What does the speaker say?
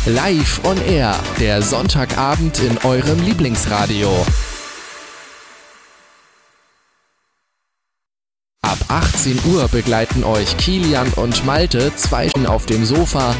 Live on Air, der Sonntagabend in eurem Lieblingsradio. Ab 18 Uhr begleiten euch Kilian und Malte 2 Stunden auf dem Sofa